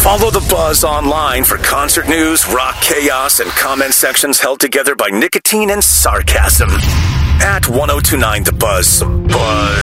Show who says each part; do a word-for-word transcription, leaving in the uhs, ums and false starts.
Speaker 1: Follow The Buzz online for concert news, rock chaos, and comment sections held together by nicotine and sarcasm. At ten twenty-nine The Buzz. Buzz.